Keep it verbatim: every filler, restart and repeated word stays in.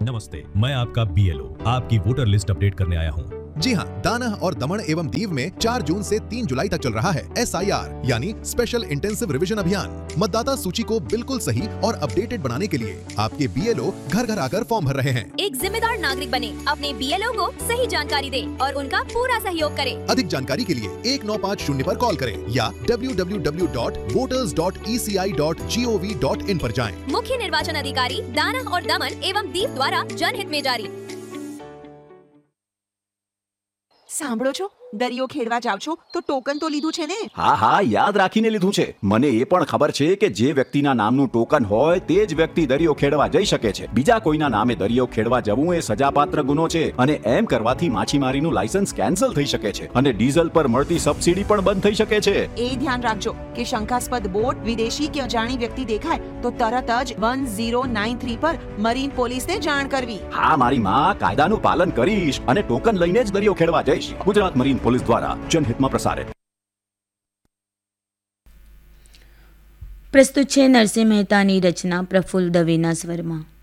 नमस्ते, मैं आपका बीएलओ आपकी वोटर लिस्ट अपडेट करने आया हूँ। जी हाँ, दाना और दमन एवं दीव में चार जून से तीन जुलाई तक चल रहा है एस आई आर यानी स्पेशल इंटेंसिव रिवीजन अभियान। मतदाता सूची को बिल्कुल सही और अपडेटेड बनाने के लिए आपके बीएलओ घर घर आकर फॉर्म भर रहे हैं। एक जिम्मेदार नागरिक बने, अपने बीएलओ को सही जानकारी दें और उनका पूरा सहयोग करें। अधिक जानकारी के लिए एक नौ पाँच शून्य पर कॉल करें या W W W dot voters dot E C I dot G O V dot in पर जाएं। मुख्य निर्वाचन अधिकारी दाना और दमन एवं दीव द्वारा जनहित में जारी। સાંભળો છો, દરિયો ખેડવા જાવ છો તો ટોકન તો લીધું છે ને? હા હા, યાદ રાખીને લીધું છે. મને એ પણ ખબર છે કે જે વ્યક્તિના નામનું ટોકન હોય તે જ વ્યક્તિ દરિયો ખેડવા જઈ શકે છે. બીજા કોઈના નામે દરિયો ખેડવા જવું એ સજાપાત્ર ગુનો છે અને એમ કરવાથી માછીમારીનું લાયસન્સ કેન્સલ થઈ શકે છે અને ડીઝલ પર મળતી સબસિડી પણ બંધ થઈ શકે છે. એ ધ્યાન રાખજો કે શંકાસ્પદ બોટ, વિદેશી કે અજાણી વ્યક્તિ દેખાય તો તરત જ વન ઝીરો નાઇન થ્રી પર મરીન પોલીસને જાણ કરવી. હા મારી માં, કાયદાનું પાલન કરીશ અને ટોકન લઈને જ દરિયો ખેડવા જઈશ. ગુજરાત મરીન પોલીસ દ્વારા જનહિતમાં પ્રસારિત. પ્રસ્તુત છે નરસિંહ મહેતાની રચના પ્રફુલ્લ દવેના સ્વરમાં.